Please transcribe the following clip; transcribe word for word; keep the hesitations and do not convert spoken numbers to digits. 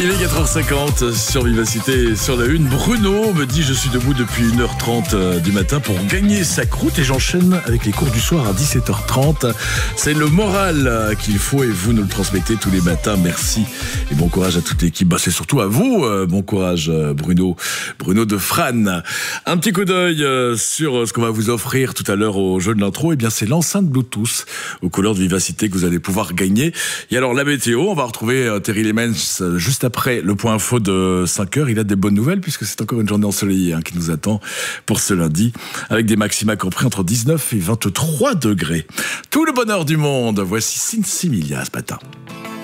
Il est quatre heures cinquante sur Vivacité, sur la une. Bruno me dit: je suis debout depuis une heure trente du matin pour gagner sa croûte, et j'enchaîne avec les cours du soir à dix-sept heures trente. C'est le moral qu'il faut et vous nous le transmettez tous les matins. Merci et bon courage à toute l'équipe. Bah, c'est surtout à vous, bon courage Bruno. Bruno de Fran. Un petit coup d'œil sur ce qu'on va vous offrir tout à l'heure au jeu de l'intro. Eh bien, c'est l'enceinte Bluetooth aux couleurs de Vivacité que vous allez pouvoir gagner. Et alors, la météo, on va retrouver Terry Lemens juste après le point info de cinq heures. Il a des bonnes nouvelles puisque c'est encore une journée ensoleillée hein, qui nous attend pour ce lundi, avec des maxima compris entre dix-neuf et vingt-trois degrés. Tout le bonheur du monde, voici Sinsimilia ce matin.